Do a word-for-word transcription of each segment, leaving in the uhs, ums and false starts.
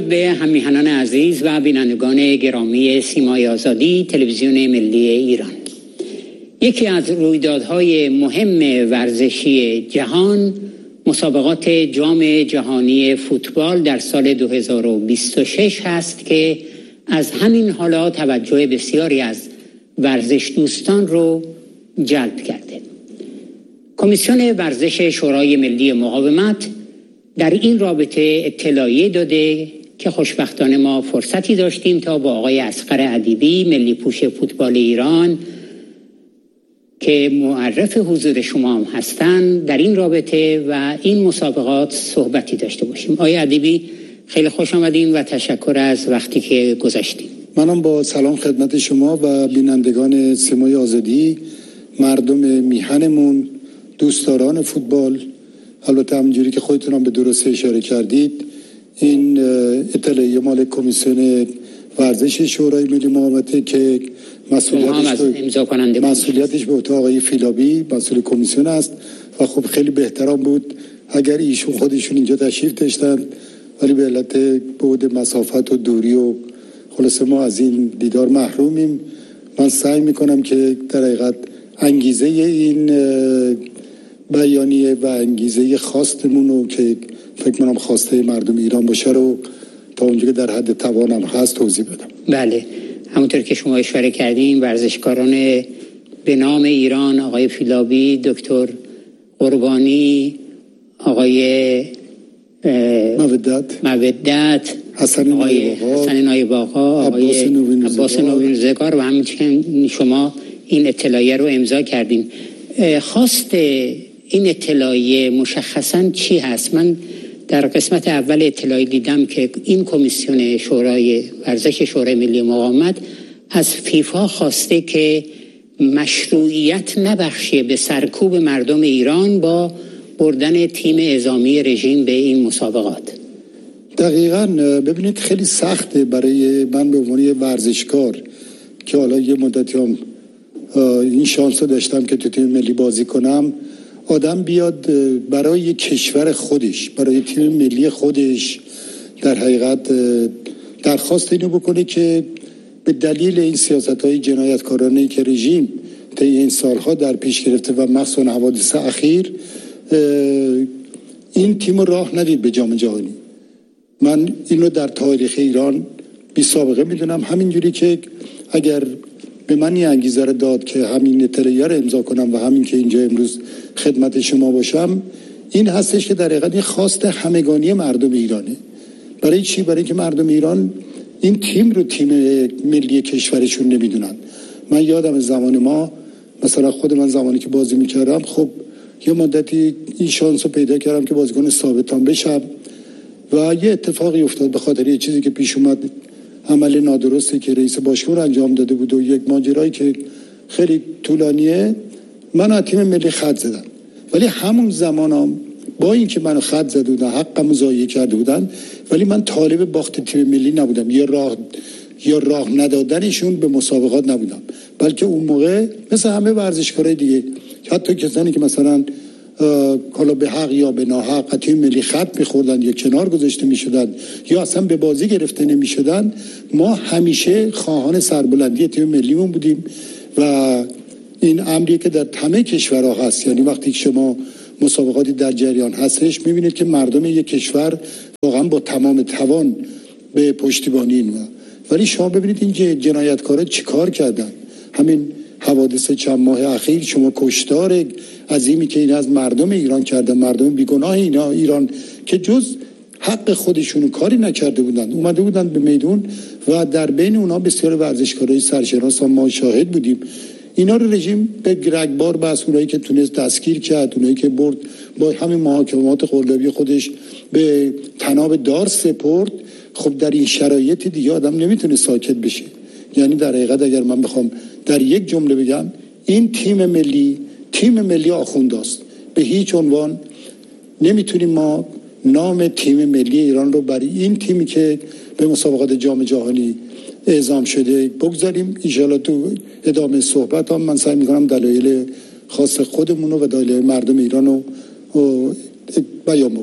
درود به همیهنان عزیز و بینندگان گرامی سیمای آزادی تلویزیون ملی ایران. یکی از رویدادهای مهم ورزشی جهان مسابقات جام جهانی فوتبال در سال دو هزار و بیست و شش هست که از همین حالا توجه بسیاری از ورزش دوستان رو جلب کرده. کمیسیون ورزش شورای ملی مقاومت در این رابطه اطلاعیه داده که خوشبختانه ما فرصتی داشتیم تا با آقای اصغر ادیبی ملی پوش فوتبال ایران که معرف حضور شما هم هستند در این رابطه و این مسابقات صحبتی داشته باشیم. آقای ادیبی خیلی خوش آمدین و تشکر از وقتی که گذاشتیم. منم با سلام خدمت شما و بینندگان سیمای آزادی، مردم میهنمون، دوستداران فوتبال. البته همونجوری که خودتون هم به درستی اشاره کردید، این اطلاعیه مال کمیسیون ورزش شورای ملی مقاومت که مسئولیتش به مسئولیتش به عهده آقای فیلابی مسئول کمیسیون است و خب خیلی بهترام بود اگر ایشون خودشون اینجا تشریف داشتن، ولی به علت بعد مسافت و دوری و خلاصه ما از این دیدار محرومیم. من سعی میکنم که در حقیقت انگیزه این بیانیه و انگیزه خواستمون رو که فکر منم خواسته مردم ایران باشه رو تا اونجا که در حد توانم هست توضیح بدم. بله، همونطور که شما اشاره کردیم ورزشکاران به نام ایران، آقای فیلابی، دکتر قربانی، آقای مودت مودت حسن نایب آقا، آقای عباس نوین‌روزگار و همچنین شما این اطلاعیه رو امضا کردیم. خواست این اطلاعیه مشخصاً چی هست؟ من در قسمت اول اطلاعیه دیدم که این کمیسیون شورای ورزش شورای ملی مقاومت از فیفا خواسته که مشروعیت نبخشه به سرکوب مردم ایران با بردن تیم اعزامی رژیم به این مسابقات. دقیقاً. ببینید خیلی سخته برای من به عنوان ورزشکار که حالا یه مدتی هم این شانس رو داشتم که تو تیم ملی بازی کنم، آدم بیاد برای کشور خودش، برای تیم ملی خودش در حقیقت درخواست اینو بکنه که به دلیل این سیاست‌های جنایتکارانه که رژیم طی این سالها در پیش گرفته و مخصوصا حوادث اخیر این تیم راه ندید به جام جهانی. من اینو در تاریخ ایران بی سابقه میدونم، همینجوری که اگر به من این انگیزه رو داد که همین اطلاعیه رو امضا کنم و همین که اینجا امروز خدمت شما باشم، این هستش که در حقیقت خواست همگانی مردم ایرانه. برای چی؟ برای که مردم ایران این تیم رو تیم ملی کشورشون نمیدونن. من یادم زمان ما، مثلا خود من زمانی که بازی میکردم، خب یه مدتی این شانس رو پیدا کردم که بازیکن ثابتان بشم و یه اتفاقی افتاد به خاطر یه چیزی که پیش اومد، عمل نادرستی که رئیس باشگاه انجام داده بود و یک ماجرایی که خیلی طولانیه، من از تیم ملی خط زدم. ولی همون زمانم با اینکه منو خط زده بودن، حقمو ضایع کرده بودن، ولی من طالب باخت تیم ملی نبودم یا راه یا راه ندادنشون به مسابقات نبودم، بلکه اون موقع مثل همه ورزشکارای دیگه، حتی کسانی که مثلا حالا به حق یا به ناحق تیم ملی خط می‌خوردن یا کنار گذاشته می‌شدن یا اصلا به بازی گرفته نمی‌شدن، ما همیشه خواهان سربلندی تیم ملیمون بودیم و این امری که در همه کشورها هست. یعنی وقتی که شما مسابقاتی در جریان هستش می‌بینید که مردم یک کشور واقعا با تمام توان به پشتیبانی این، ولی شما ببینید این جنایتکارا چیکار کردن. همین حوادث چند ماه اخیر، شما کشتار عظیمی که این از مردم ایران کردن، مردم بیگناه اینا ایران که جز حق خودشونو کاری نکرده بودن، اومده بودن به میدون و در بین اونا بسیار ورزشکارای سرشناس هم ما شاهد بودیم. اینا رو رژیم به گرگبار بس، اونایی که تونست دستگیر کرد، اونایی که برد با همین محاکمات قلابی خودش به طناب دار سپرد. خب در این شرایط دیگه آدم نمیتونه ساکت بشه. یعنی در حقیقت اگر من بخوام در یک جمله بگم، این تیم ملی تیم ملی آخونداست. به هیچ عنوان نمیتونیم ما نام تیم ملی ایران رو برای این تیمی که به مسابقات جام جهانی اعزام شده بگذاریم. انشاءالله تو ادامه صحبت هم من سعی میکنم دلایل خاص خودمون و دلایل مردم ایران رو بیان بکنم.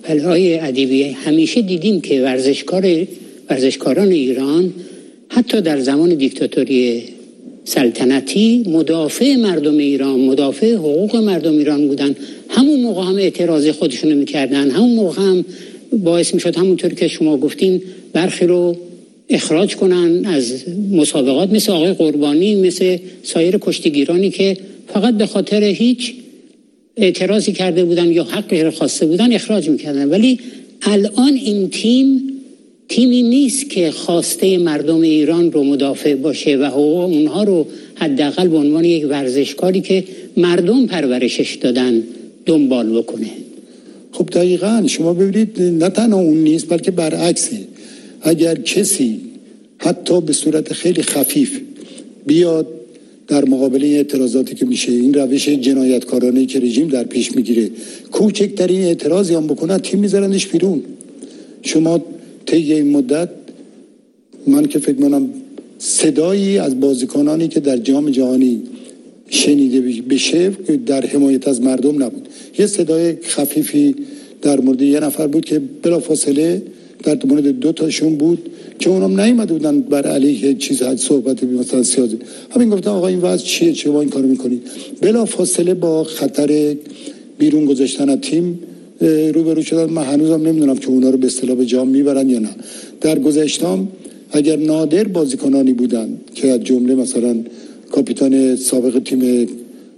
بلهای ادیبی همیشه دیدیم که ورزشکار ورزشکاران ایران حتی در زمان دیکتاتوری سلطنتی مدافع مردم ایران، مدافع حقوق مردم ایران بودن. همون موقع هم اعتراض خودشونو میکردن، همون موقع هم باعث میشد همونطور که شما گفتین برخی رو اخراج کنن از مسابقات، مثل آقای قربانی، مثل سایر کشتیگیرانی که فقط به خاطر هیچ اعتراضی کرده بودن یا حقی رو خواسته بودن اخراج میکردن. ولی الان این تیم تیمی نیست که خواسته مردم ایران رو مدافع باشه و حقوق اونها رو حداقل به عنوان یک ورزشکاری که مردم پرورشش دادن دنبال بکنه. خب دقیقاً شما ببینید نه تنها اون نیست بلکه برعکسه. اگر کسی حتی به صورت خیلی خفیف بیاد در مقابل این اعتراضاتی که میشه، این روش جنایتکارانه که رژیم در پیش میگیره، کوچکترین اعتراضی هم بکنه تیم میذارنش بیرون. شما طی این مدت من که فکر کنم صدایی از بازیکنانی که در جام جهانی شنیده بشه در حمایت از مردم نبود. یه صدای خفیفی در مورد یه نفر بود که بلافاصله در مورد دو تاشون بود که اونم نیومده بودن بر علیه چیز حد صحبت بی مثلا سیاسی، همین گفتن آقا این وضع چیه، چرا این کارو میکنید؟ بلافاصله با خطر بیرون گذاشتن از تیم روبرو شدن. من هنوزم نمیدونم که اونا رو به اصطلاح به جام میبرن یا نه. در گذشتم اگر نادر بازیکنانی بودن که از جمله مثلا کاپیتان سابق تیم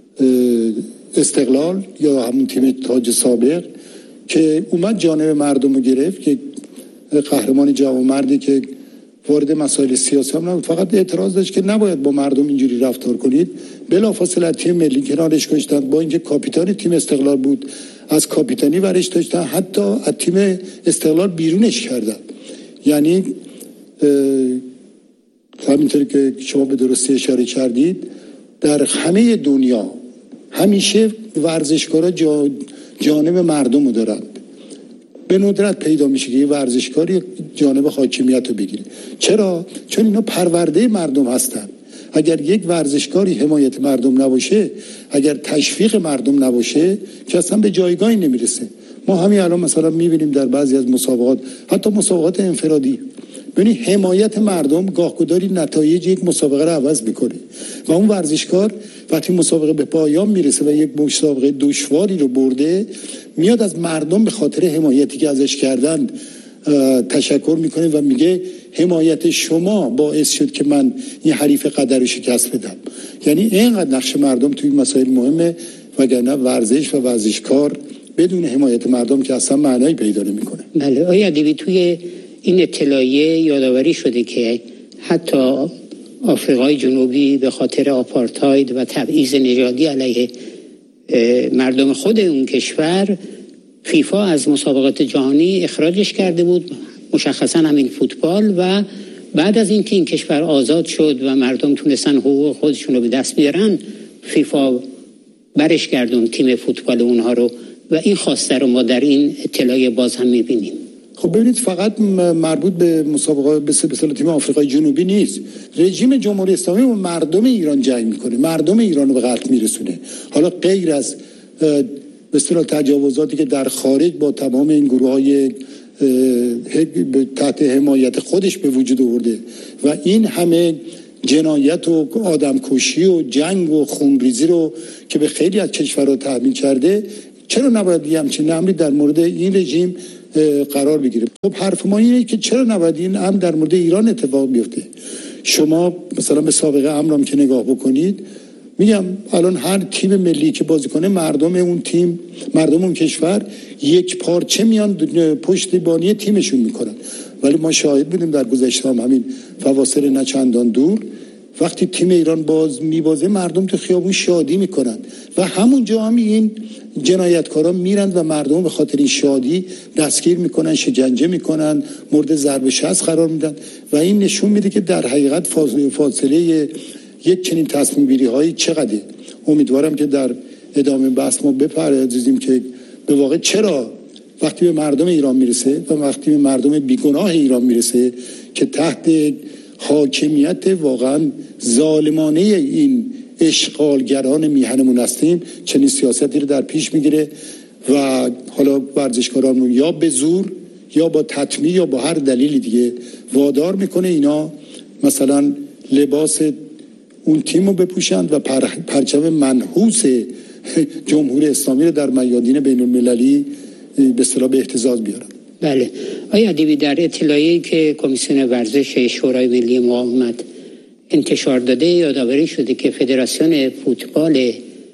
استقلال یا همون تیم تاج سابق که اومد جانب مردم رو گرفت، که قهرمان جوانمردی که وارد مسائل سیاسی هم نبود، فقط اعتراض داشت که نباید با مردم اینجوری رفتار کنید، بلافاصله تیم ملی کنارش گذاشتن. با اینکه کاپیتان تیم استقلال بود از کاپیتانی ورش داشتن، حتی از تیم استقلال بیرونش کردن. یعنی همینطوری که شما به درستی اشاره کردید در همه دنیا همیشه ورزشکارا جا جانب مردم رو دارن. به ندرت پیدا میشه که یه ورزشکاری جانب حاکمیت رو بگیره. چرا؟ چون اینا پرورده مردم هستن. اگر یک ورزشکاری حمایت مردم نباشه، اگر تشویق مردم نباشه، که اصلا به جایگاهی نمیرسه. ما همین الان مثلا میبینیم در بعضی از مسابقات، حتی مسابقات انفرادی، ببینید حمایت مردم گاهگداری نتایج یک مسابقه رو عوض میکنه و اون ورزشکار وقتی مسابقه به پایان میرسه و یک مسابقه دشواری رو برده، میاد از مردم به خاطر حمایتی که ازش کردن تشکر میکنه و میگه حمایت شما باعث شد که من این حریف قدر رو شکست بدم. یعنی اینقدر نقش مردم توی مسائل مهمه، وگرنه ورزش و ورزشکار بدون حمایت مردم که اصلا معنایی پیدا نمیکنه. بله آیا دیوی توی این اطلاعیه یادآوری شده که حتی آفریقای جنوبی به خاطر آپارتاید و تبعیض نژادی علیه مردم خود اون کشور فیفا از مسابقات جهانی اخراجش کرده بود، مشخصا همین فوتبال، و بعد از اینکه این کشور آزاد شد و مردم تونستن حقوق خودشون رو به دست بیارن، فیفا برش گردون تیم فوتبال اونها رو و این خواسته رو ما در این اطلاعیه باز هم میبینیم. خب ببینید فقط مربوط به مسابقات به اصطلاح تیم آفریقای جنوبی نیست. رژیم جمهوری اسلامی و مردم ایران جنگ میکنه، مردم ایران رو به قتل میرسونه. حالا غیر از به اصطلاح تجاوزاتی که در خارج با تمام این گروه‌های تحت حمایت خودش به وجود آورده و این همه جنایت و آدمکشی و جنگ و خونریزی رو که به خیلی از کشورها تحمیل کرده، چرا نباید یه همچین امری در مورد این رژیم قرار بگیره؟ خب حرف ما اینه که چرا نباید این امر در مورد ایران اتفاق بیفته؟ شما مثلا به سابقه امرم که نگاه بکنید، میگم الان هر تیم ملی که بازی کنه مردم اون تیم، مردم اون کشور یک پارچه میان پشت بانی تیمشون میکنن. ولی ما شاهد بودیم در گذشته هم همین فواصل نه چندان دور، وقتی تیم ایران باز میبازه مردم تو خیابون شادی میکنن و همونجا هم این جنایتکارا میرن و مردم به خاطر این شادی دستگیر میکنن، شکنجه میکنن، مورد ضرب شست قرار میدن و این نشون میده که در حقیقت فاصله یک چنین تصمیم گیری هایی چقدره. امیدوارم که در ادامه بحث ما بپردازیم که به واقع چرا وقتی به مردم ایران میرسه و وقتی به مردم بیگناه ایران میرسه که تحت حاکمیت واقعا ظالمانه این اشغالگران میهنمون هستیم، چنین سیاستی رو در پیش میگیره و حالا ورزشکاران یا به زور یا با تطمیع یا با هر دلیل دیگه وادار میکنه اینا مثلا لباس اون تیم رو بپوشند و پر پرچم منحوس جمهوری اسلامی رو در میادین بین المللی به اصطلاح به اهتزاز بیارن. بله. آیا ادیبی در اطلاعیه‌ای که کمیسیون ورزش شورای ملی مقاومت انتشار داده یادآوری شده که فدراسیون فوتبال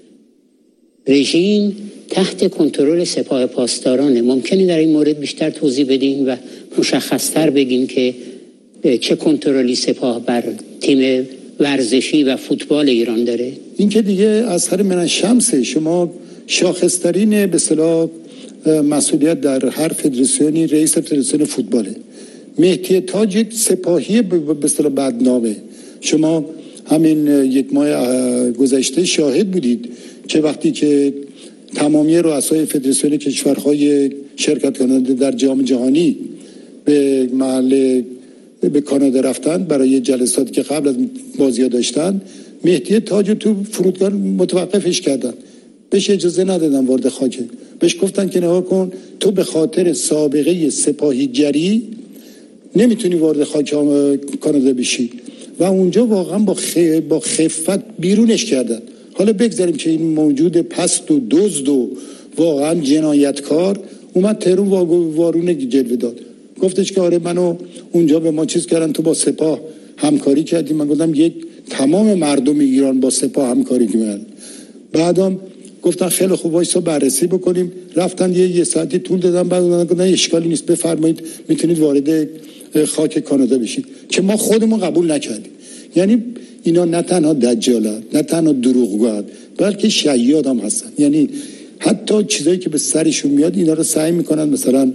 رژیم تحت کنترل سپاه پاسدارانه. ممکنه در این مورد بیشتر توضیح بدین و مشخص‌تر بگین که چه کنترلی سپاه بر تیم ورزشی و فوتبال ایران داره؟ این که دیگه اثر من الشمسه. شما شاخص‌ترین به اصطلاح مسئولیت در هر فدراسیونی رئیس فدراسیون فوتباله. مهدی تاج سپاهی به اصطلاح بدنامه. شما همین یک ماه گذشته شاهد بودید که وقتی که تمامی رؤسای فدراسیون کشورهای شرکت کننده در جام جهانی به محل به کانادا رفتن برای جلساتی که قبل از بازی‌ها داشتن، مهدی تاج رو تو فرودگاه متوقفش کردن، بهش اجازه ندادن وارد خاک. بهش گفتن که نگاه کن، تو به خاطر سابقه سپاهیگری نمیتونی وارد خاک کانادا بشی و اونجا واقعا با خ... با خفت بیرونش کردن. حالا بگذاریم که این موجود پست و دزد و واقعا جنایتکار اومد تهران وارونه جلوه داد، گفتش که آره منو اونجا به ما چیز کردن، تو با سپاه همکاری کردی. من گفتم یک تمام مردم ایران با سپاه همکاری کردن. بعدم گفتن خیلی خوب وایسا بررسی بکنیم. رفتن یه یه ساعتی طول دادن، بعد گفتن اشکالی نیست بفرمایید میتونید وارد خاک کانادا بشید، که ما خودمون قبول نکردیم. یعنی اینا نه تنها دجالن، نه تنها دروغگوان، بلکه شیاد هم هستن. یعنی حتی چیزایی که به سرشون میاد اینا رو سعی میکنن مثلا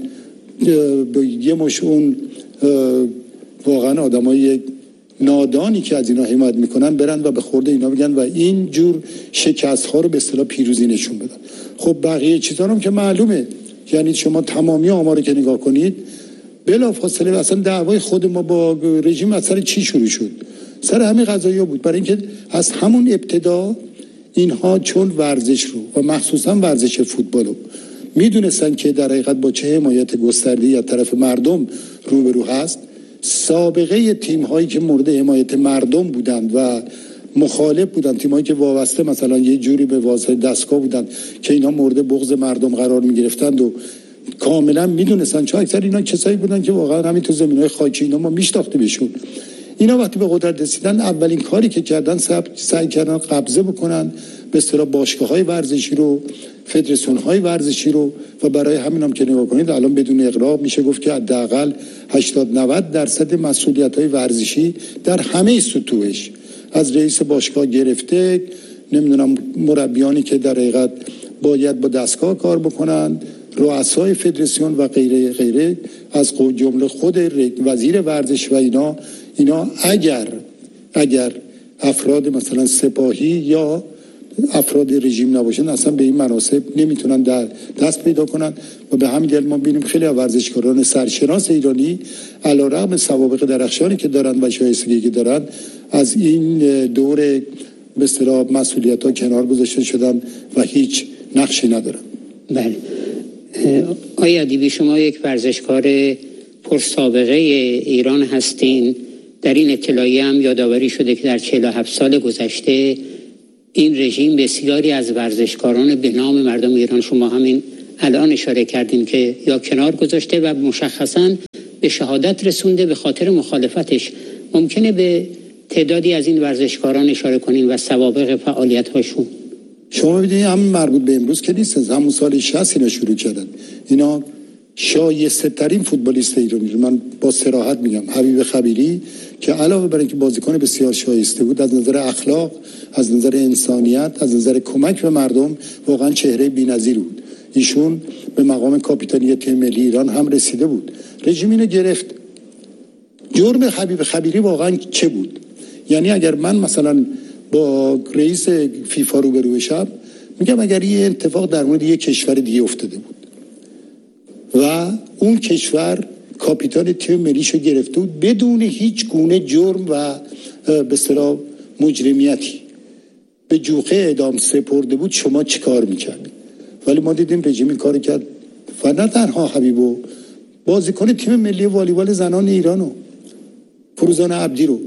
یه مش اون واقعا آدمای نادانی که از اینا حمایت میکنن برن و به خورده اینا بگن و این جور شکست ها رو به اصطلاح پیروزی نشون بدن. خب بقیه چیزا هم که معلومه. یعنی شما تمامی آمار که نگاه کنید بلافاصله اصلا دعوای خود ما با رژیم از سر چی شروع شد؟ سر همین قضایا بود. برای اینکه از همون ابتدا اینها چون ورزش رو و مخصوصا ورزش فوتبال رو میدونستن که در حقیقت با چه حمایت گسترده‌ای از طرف مردم روبرو هست، سابقه تیم هایی که مورد حمایت مردم بودند و مخالف بودند، تیم هایی که وابسته مثلا یه جوری به واسطه دستگاه بودند که اینا مورد بغض مردم قرار می گرفتند و کاملا میدونستن، چون اکثر اینا کسایی بودن که واقعا همین تو زمینهای خاکی اینا ما میشناختیم بهشون. اینا وقتی به قدرت رسیدن اولین کاری که کردن سعی کردن قبضه بکنن به اصطلاح باشگاه‌های ورزشی رو، فدراسیون‌های ورزشی رو، و برای همین هم که نگاه کنید الان بدون اغراق میشه گفت که حداقل هشتاد نود درصد مسئولیت‌های ورزشی در همه سطوحش از رئیس باشگاه گرفته نمیدونم مربیانی که در حقیقت باید با دستگاه کار بکنن، رؤسای فدراسیون و غیره غیره، از جمله خود وزیر ورزش و اینا اینا اگر اگر افراد مثلا سپاهی یا افراد رژیم نباشن اصلا به این مناصب نمیتونن در دست پیدا کنن. و به همین دلیل ما ببینیم خیلی از ورزشکاران سرشناس ایرانی علیرغم سوابق درخشانی که دارن و شایستگی که دارن از این دور به اصطلاح مسئولیت‌ها کنار گذاشته شدن و هیچ نقشی ندارن. بله. آیا ادیبی شما یک ورزشکار پرسابقه ایران هستین. در این اطلاعیه هم یادآوری شده که در چهل و هفت سال گذشته این رژیم بسیاری از ورزشکاران به نام مردم ایران، شما همین الان اشاره کردین، که یا کنار گذاشته و مشخصاً به شهادت رسونده به خاطر مخالفتش. ممکنه به تعدادی از این ورزشکاران اشاره کنین و سوابق فعالیت‌هاشون؟ شما ببینید همین مربوط به امروز که نیست، همون سال شصت اینا شروع کردن. اینا شایسته ترین فوتبالیست ایرانی، من با صراحت میگم، حبیب خبیری که علاوه بر اینکه بازیکن بسیار شایسته بود، از نظر اخلاق، از نظر انسانیت، از نظر کمک به مردم واقعا چهره بی‌نظیر بود. ایشون به مقام کاپیتانی تیم ملی ایران هم رسیده بود. رژیم اینو گرفت. جرم حبیب خبیری واقعا چه بود؟ یعنی اگر من مثلا با رئیس فیفا روبرو بشم میگم اگر یه اتفاق در مورد یه کشور دیگه افتاده بود و اون کشور کاپیتان تیم ملیشو گرفته بود بدون هیچ گونه جرم و به اصطلاح مجرمیتی به جوقه اعدام سپرده بود، شما چیکار میکردید؟ ولی ما دیدیم رژیم این کار کرد و نه تنها حبیبو، بازیکن تیم ملی والیبال زنان ایرانو فروزان عبدی رو،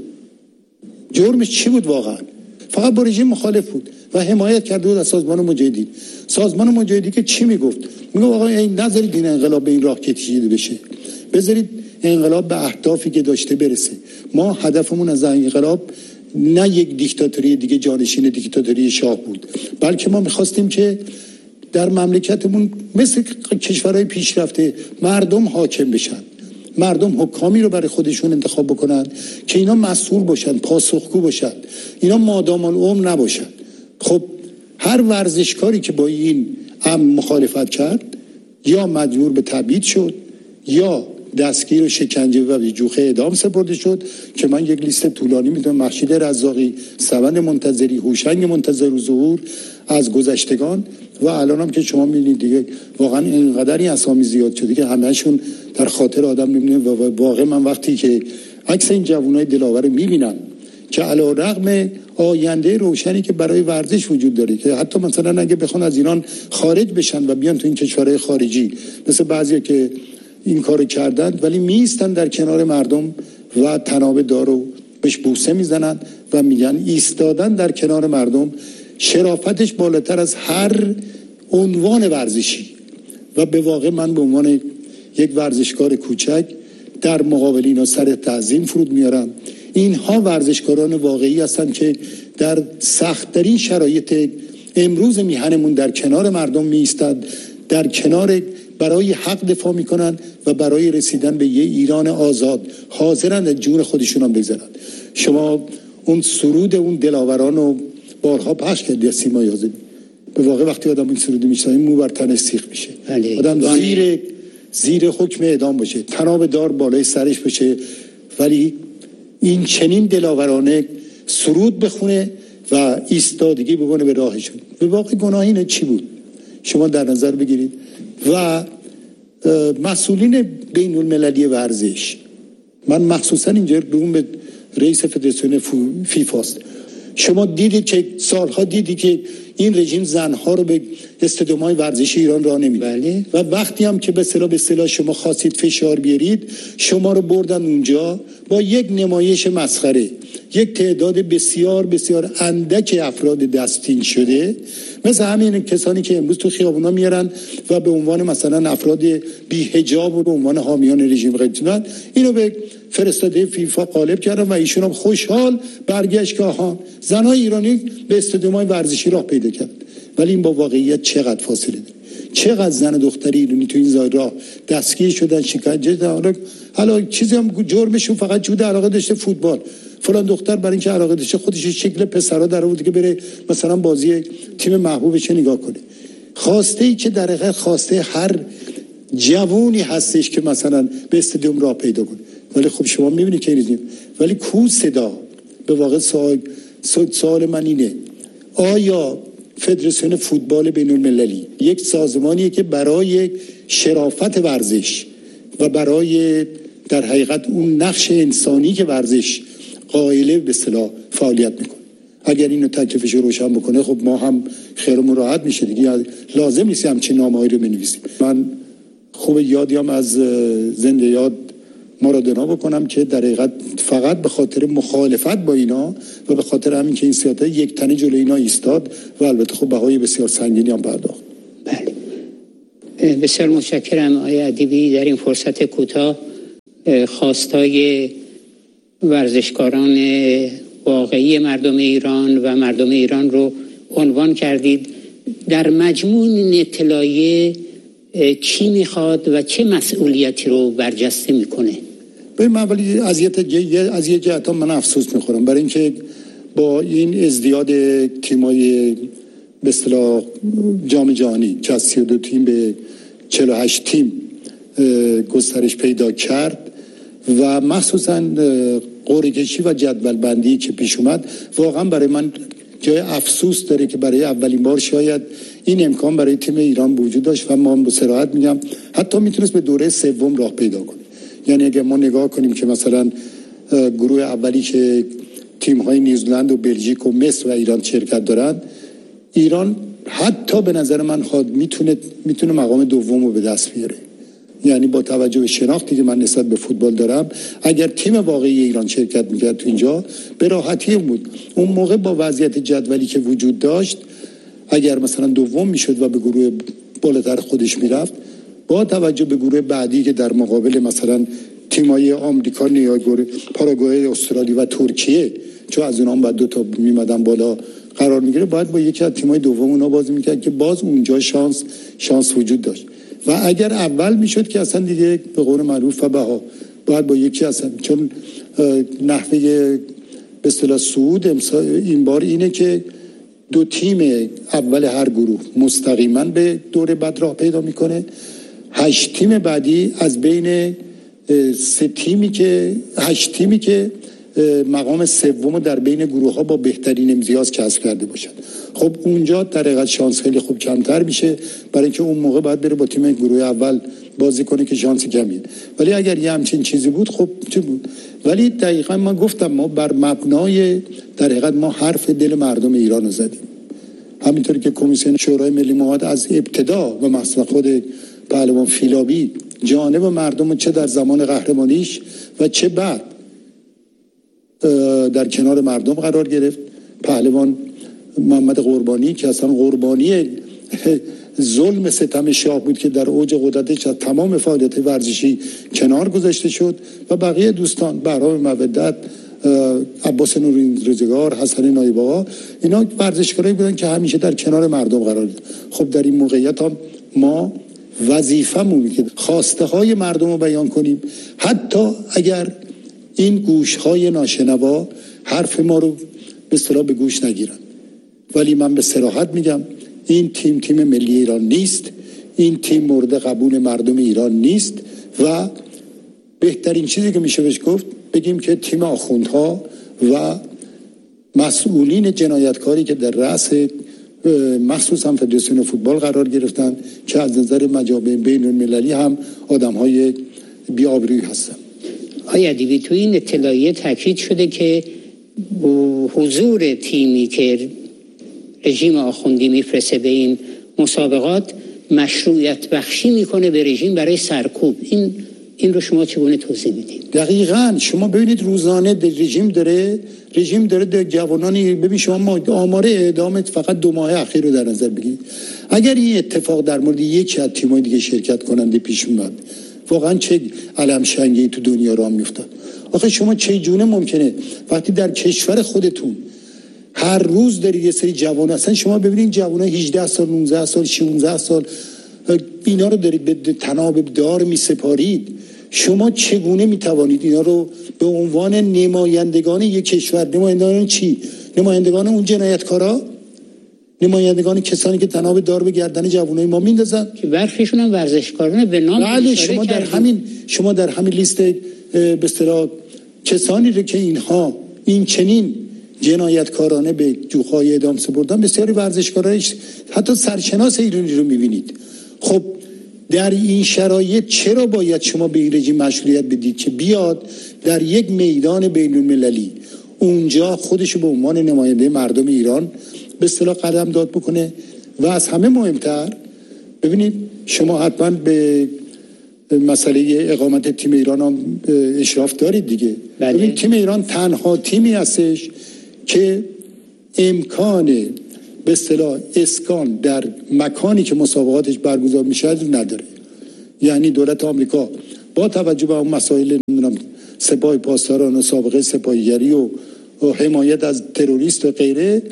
جرمش چی بود واقعا؟ فقط با رژیم مخالف بود و حمایت کرده بود از سازمان مجاهدین. سازمان مجاهدین که چی میگفت؟ میگه آقا این نذارید این انقلاب به این راه کشیده بشه، بذارید انقلاب به اهدافی که داشته برسه. ما هدفمون از انقلاب نه یک دیکتاتوری دیگه جانشین دیکتاتوری شاه بود، بلکه ما میخواستیم که در مملکتمون مثل کشورهای پیشرفته مردم حاکم بشن، مردم حکامی رو برای خودشون انتخاب بکنن که اینا مسئول باشن، پاسخگو باشن، اینا مادام العمر نباشن. خب هر ورزشکاری که با این هم مخالفت کرد یا مجبور به تبعید شد یا دستگیر و شکنجه و جوخه اعدام سپرده شد که من یک لیست طولانی میدونم: مخشید رزاقی، سوند منتظری، هوشنگ منتظر ظهور از گذشتگان و الان هم که شما میبینید دیگه واقعا اینقدری اسامی زیاد شده که همهشون در خاطر آدم نمیونه. و واقعا من وقتی که عکس این جوانای دلاور میبینم که علی رغم آینده روشنی که برای ورزش وجود داره، که حتی مثلا اگه بخوان از ایران خارج بشن و بیان تو این کشورهای خارجی مثل بعضیا که این کارو کردن، ولی میستن در کنار مردم و تناب دارو بهش بوسه میزنن و میگن ایستادن در کنار مردم شرافتش بالاتر از هر عنوان ورزشی. و به واقع من به عنوان یک ورزشکار کوچک در مقابل اینا سر تعظیم فرود میارم. اینها ورزشکاران واقعی هستن که در سخت‌ترین شرایط امروز میهنمون در کنار مردم میایستند، در کنار برای حق دفاع میکنن و برای رسیدن به یه ایران آزاد حاضرن از جون خودشون هم بگذارن. شما اون سرود اون دلاوران رو بارها پخش کردی سیما یازدی. به واقع وقتی آدم این سرود میشنوه مو بر تنش سیخ میشه. آدم زیر زیر حکم اعدام باشه، تناب دار بالای سرش باشه، ولی این چنین دلاورانه سرود بخونه و ایستادگی بکنه به راهشون. به واقع گناه اینه چی بود؟ شما در نظر بگیرید. و مسئولین بین المللی ورزش، من مخصوصا اینجا روم به رئیس فدراسیون فیفاست، شما دیدید که سالها دیدید که این رژیم زنها رو به استادیوم‌های ورزشی ایران راه نمیده. بله. و وقتی هم که به اصطلاح به اصطلاح شما خواستید فشار بیارید، شما رو بردن اونجا با یک نمایش مسخره، یک تعداد بسیار بسیار اندک افراد دستین شده، مثل همین کسانی که امروز تو خیابونا میارن و به عنوان مثلا افراد بی حجاب و به عنوان حامیان رژیم قیدن، اینو به فرستاده فیفا قالب کردن و ایشون هم خوشحال برگشت که ها زنای ایرانی به استادیوم‌های ورزشی راه پیدا کرد. ولی این با واقعیت چقدر فاصله داره؟ چقدر زن دختری ایرانی تو این راه دستگیر شدن، شکنجه شدن. حالا چیزی هم جرمشون فقط جود علاقه داشته فوتبال، فلان دختر برای اینکه علاقه داشته خودش شکل پسرا در آورد که بره مثلا بازی تیم محبوبش نگاه کنه. خواسته ای که در حقیقت خواسته هر جوونی هستش که مثلا به استادیوم راه پیدا کنه. ولی خب شما میبینید که اینجوری، ولی کو صدا. به واقع سوال سوال من اینه: آیا فدراسیون فوتبال بین المللی یک سازمانیه که برای شرافت ورزش و برای در حقیقت اون نقش انسانی که ورزش قائله به اصطلاح فعالیت میکنه؟ اگر اینو تکلیفش روشن بکنه خب ما هم خیرمون راحت میشه دیگه، لازم نیست همچین نامه‌ای رو بنویسیم. من خوب یادیام از زنده یاد مارادونا بکنم که در حقیقت فقط به خاطر مخالفت با اینا و به خاطر همین که این سیاست یک تنه جلوی اینا ایستاد و البته خب بهای بسیار سنگینی هم پرداخت. بله، بسیار متشکرم آقای ادیبی. در این فرصت کوتاه خواستای ورزشکاران واقعی مردم ایران و مردم ایران رو عنوان کردید. در مجموع این اطلاعیه چی میخواد و چه مسئولیتی رو برجسته میکنه؟ ببین، من ولی اذیت از یه جهت من افسوس میخورم برای اینکه با این ازدیاد تیمای به اصطلاح جام جهانی که از سی و دو تیم به چهل و هشت تیم گسترش پیدا کرد و مخصوصا قرعه کشی و جدول بندی که پیش اومد، واقعا برای من جای افسوس داره که برای اولین بار شاید این امکان برای تیم ایران وجود داشت و ما به صراحت میگم حتی میتونست به دوره سوم راه پیدا کنه. یعنی اگه ما نگاه کنیم که مثلا گروه اولی که تیم‌های نیوزلند و بلژیک و مصر و ایران شرکت دارن، ایران حتی به نظر من خود میتونه میتونه مقام دوم رو به دست بیاره. یعنی با توجه به شناختی که من نسبت به فوتبال دارم، اگر تیم واقعی ایران شرکت میکرد تو اینجا به راحتی بود. اون موقع با وضعیت جدولی که وجود داشت، اگر مثلا دوم میشد و به گروه بالاتر خودش میرفت، با توجه به گروه بعدی که در مقابل مثلا تیمای آمریکا، نیاگوری، پاراگوئه، استرالیا و ترکیه، چون از اونها بعد دو تا میمدن بالا قرار میگیره، باید با یکی از تیمای دوم اونا بازی میکرد که باز اونجا شانس شانس وجود داشت. و اگر اول میشد که اصلا دیگه به قول معروف و بها باید با یکی اصلا، چون نحوه به اصطلاح صعود این بار اینه که دو تیم اول هر گروه مستقیما به دور بعد راه پیدا میکنه، هشت تیم بعدی از بین سه تیمی که هشت تیمی که مقام سوم در بین گروه ها با بهترین امتیاز کسب کرده باشد. خب اونجا در حقیقت شانس خیلی خوب کمتر میشه، برای اینکه اون موقع باید بره با تیم گروه اول بازی کنه که شانس کمیه. ولی اگر یه همچین چیزی بود خب چه بود. ولی دقیقاً من گفتم ما بر مبنای در حقیقت ما حرف دل مردم ایران رو زدیم. همینطوری که کمیسیون شورای ملی معاد از ابتدا و مثلا خود پهلوان فیلابی جانب مردم، چه در زمان قهرمانیش و چه بعد در کنار مردم قرار گرفت. پهلوان محمد قربانی که اصلا قربانی ظلم ستم شاه بود که در اوج قدرتش از تمام فعالیت ورزشی کنار گذاشته شد، و بقیه دوستان، بهرام مودت، عباس نورروزگار، حسن نایب آقا، اینا ورزشکارایی بودن که همیشه در کنار مردم قرار داشتن. خب در این موقعیت هم ما وظیفه‌مون که خواسته های مردم رو بیان کنیم، حتی اگر این گوش‌های ناشنوا حرف ما رو به اصطلاح به گوش نگیرن. ولی من به صراحت میگم این تیم تیم ملی ایران نیست، این تیم مورد قبول مردم ایران نیست، و بهترین چیزی که میشه بهش گفت بگیم که تیم آخوندها و مسئولین جنایتکاری که در رأس مخصوصا فدراسیون فوتبال قرار گرفتن، که از نظر مجامع بین المللی هم آدم‌های بی‌آبرویی هستن. آقای ادیبی، توی این اطلاعیه تاکید شده که حضور تیمی که رژیم آخوندی میفرسته به این مسابقات مشروعیت بخشی میکنه به رژیم برای سرکوب. این این رو شما چگونه توضیح میدید؟ دقیقاً شما ببینید روزانه رژیم داره رژیم داره در جوانانی، ببین شما آمار اعدام فقط دو ماه اخیر رو در نظر بگیرید. اگر این اتفاق در مورد یکی از تیم‌های دیگه شرکت کننده پیش اومد، واقعا چه علم شنگی تو دنیا راه میفته. آخه شما چه جونه ممکنه وقتی در کشور خودتون هر روز داری یه سری جوان، اصلا شما ببینید جوانای هجده سال، نوزده سال، شانزده سال، اینا رو دارید به تناب دار میسپارید، شما چگونه میتوانید اینا رو به عنوان نمایندگان یک کشور، نمایندگان چی؟ نمایندگان اون جنایتکارا، نمایندگان کسانی که تناب دار به گردن جوانای ما میندازن که برخیشون هم ورزشکاران به نام بله. شما در همین شما در همین لیست به اصطلاح کسانی رو که اینها این چنین جنایتکارانه به جوخای اعدام سپردن، بسیاری ورزشکارایش حتی سرشناس ایرانی رو میبینید. خب در این شرایط چرا باید شما به این رژیم مشروعیت بدید که بیاد در یک میدان بین المللی اونجا خودشو به عنوان نماینده مردم ایران به اصطلاح قدم داد بکنه؟ و از همه مهمتر ببینید شما حتما به مسئله اقامت تیم ایران هم اشراف دارید دیگه. بله. ببین تیم ایران تنها تیمی هستش که امکان به اصطلاح اسکان در مکانی که مسابقاتش برگزار میشه رو نداره. یعنی دولت آمریکا با توجه به اون مسائل نمیدونم سپاه پاسداران و سابقه سپاهیگری و حمایت از تروریست و غیره،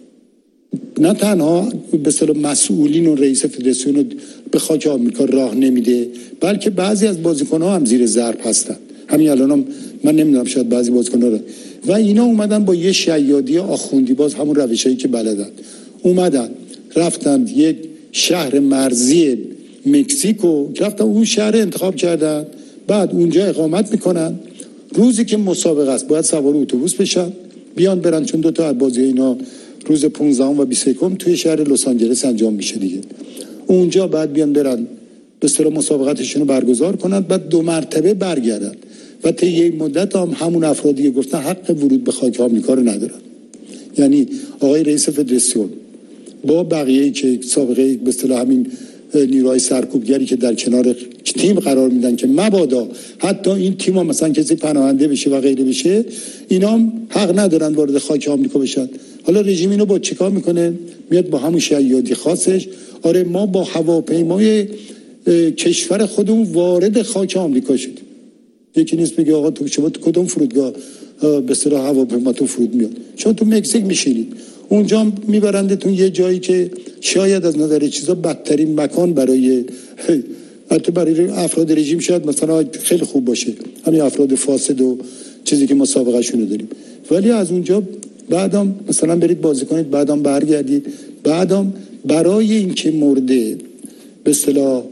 نه تنها به اصطلاح مسئولین و رئیس فدراسیون رو به خاک آمریکا راه نمیده، بلکه بعضی از بازیکن‌ها هم زیر ضرب هستن. همین الان هم من نمیدونم شاید بعضی بازیکن‌ها رو و اینا اومدن با یه شیادی آخوندی باز همون روشایی که بلدن اومدن رفتن یک شهر مرزی مکزیکو، رفتن اون شهر انتخاب کردن، بعد اونجا اقامت میکنن. روزی که مسابقه است باید سوار اتوبوس بشن بیان برن، چون دو تا بازی اینا روز پانزدهم و بیست و یکم توی شهر لس آنجلس انجام میشه دیگه. اونجا بعد بیان برن به اصطلاح مسابقاتشون رو برگزار کنن، بعد دو مرتبه برگردن و طی یک مدت هم همون افرادی گفتن حق ورود به خاک آمریکا رو ندارن. یعنی آقای رئیس فدراسیون با بقیه که سابقه به اصطلاح همین نیروهای سرکوبگری که در کنار تیم قرار میدن که مبادا حتی این تیم ها مثلا کسی پناهنده بشه و غیره بشه، اینا هم حق ندارن وارد خاک آمریکا بشن. حالا رژیم اینو با چیکار میکنه؟ میاد با همون شیادی خاصش، آره ما با هواپیمای کشور خودمون وارد خاک آمریکا شدیم. یکی نیست بگه آقا تو شما تو کدوم فرودگاه به اصطلاح هواپیماتون فرود میاد؟ چون تو مکزیک میشینید، اونجا میبرندتون یه جایی که شاید از نظر چیزا بدترین مکان برای حتی برای افراد رژیم شاید مثلا خیلی خوب باشه، همین افراد فاسد و چیزی که ما سابقه شونو داریم، ولی از اونجا بعدم مثلا برید بازی کنید، بعدم برگردید، بعدم برای اینکه مورد به اصطلاح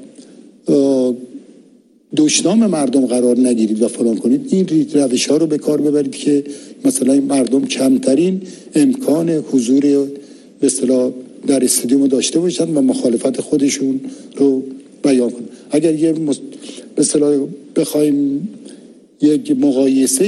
دشنام مردم قرار نگیرید و فلان کنید، این روش ها رو به کار ببرید که مثلا این مردم کمترین امکان حضور به اصطلاح در استادیوم داشته باشن و مخالفت خودشون رو بیان کنن. اگر یه مس... به اصطلاح بخوایم یک مقایسه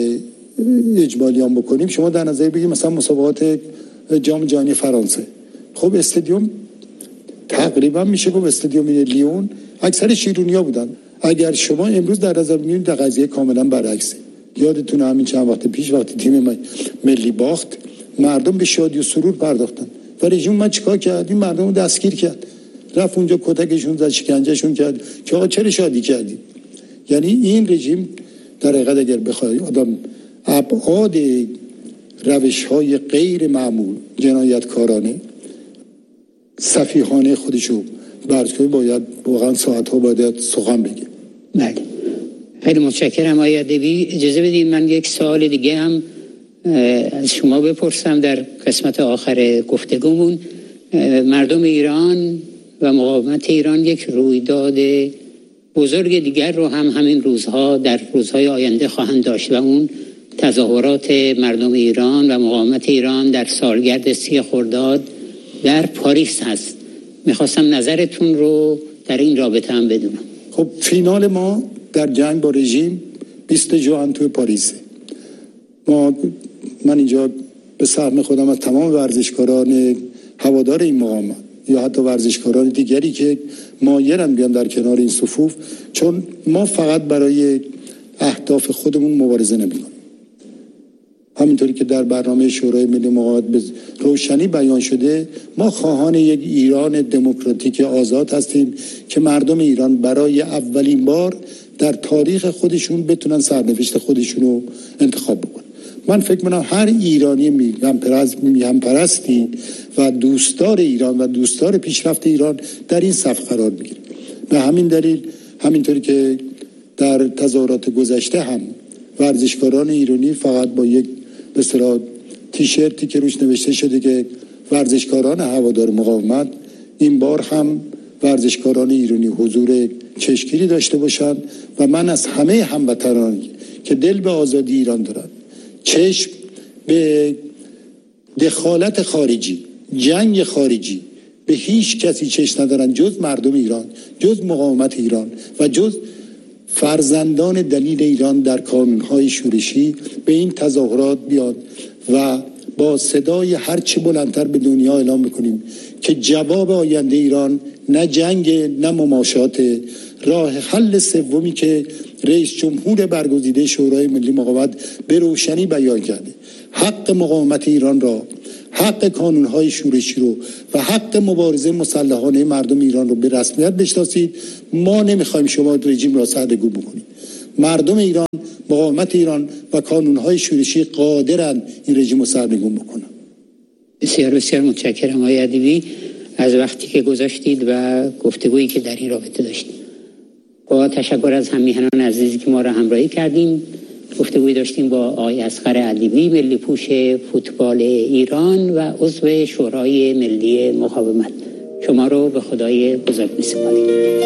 اجمالی هم بکنیم، شما در نظر بگید مثلا مسابقات جام جهانی فرانسه، خب استادیوم تقریبا میشه گفت استادیوم لیون اکثر شیرونیا بودن. اگر شما امروز در نظر بگیرید در قضیه کاملا برعکسه. یادتونه همین چند وقت پیش وقتی تیم ملی باخت، مردم به شادی و سرور پرداختن و رژیم ما چیکار کرد؟ این مردم رو دستگیر کرد، رفت اونجا کتکشون زد، شکنجهشون کرد که آقا چرا شادی کردید؟ یعنی این رژیم در حقیقت اگر بخواد آدم ابعاد روش‌های غیر معمول جنایتکارانه سفیحانه خودشو برای باید واقعا ساعت‌ها باید سخن بگه. بله، خیلی متشکرم آقای ادبی. اجازه بدید من یک سوال دیگه هم از شما بپرسم در قسمت آخر گفتگومون. مردم ایران و مقاومت ایران یک رویداد بزرگ دیگر رو هم همین روزها در روزهای آینده خواهند داشت و اون تظاهرات مردم ایران و مقاومت ایران در سالگرد سی خرداد در پاریس هست. میخواستم نظرتون رو در این رابطه هم بدونم. خب فینال ما در جنگ با رژیم بیست ژوئن توی پاریسه. ما من اینجا به سهم خودم از تمام ورزشکاران هوادار این مقاومت یا حتی ورزشکاران دیگری که مایلن بیان در کنار این صفوف، چون ما فقط برای اهداف خودمون مبارزه نمی‌کنیم. همینطوری که در برنامه شورای ملی مقاومت به روشنی بیان شده، ما خواهان یک ایران دموکراتیک آزاد هستیم که مردم ایران برای اولین بار در تاریخ خودشون بتونن سرنوشت خودشون رو انتخاب بکنن. من فکر می‌کنم هر ایرانی میهن پرستی و دوستدار ایران و دوستدار پیشرفت ایران در این صف قرار میگیره. به همین دلیل همینطوری که در تظاهرات گذشته هم ورزشکاران ایرانی فقط با یک به اصطلاح تیشرتی که روش نوشته شده که ورزشکاران هوادار مقاومت، این بار هم ورزشکاران ایرانی حضور چشمگیری داشته باشند و من از همه هموطنانی که دل به آزادی ایران دارن، چشم به دخالت خارجی، جنگ خارجی به هیچ کسی چشم ندارن جز مردم ایران، جز مقاومت ایران و جز فرزندان دلیل ایران در کانونهای شورشی به این تظاهرات بیاد و با صدای هرچی بلندتر به دنیا اعلام بکنیم که جواب آینده ایران نه جنگ نه مماشات، راه حل سومی که رئیس جمهور برگزیده شورای ملی مقاومت به روشنی بیان کرده، حق مقاومت ایران را، حق کانونهای شورشی رو و حق مبارزه مسلحانه مردم ایران رو به رسمیت بشناسید. ما نمیخوایم شما رژیم را سرنگون بکنید. مردم ایران، مقاومت ایران و کانونهای شورشی قادرن این رژیم رو سرنگون بکنن. بسیار بسیار متشکرم آقای ادبی از وقتی که گذاشتید و گفتگویی که در این رابطه داشتید. با تشکر از همیهنان عزیزی که ما را همراهی کردیم. گفتگویی داشتیم با آقای اصغر ادیبی، ملی پوش فوتبال ایران و عضو شورای ملی مقاومت. شما رو به خدای بزرگ می‌سپاریم.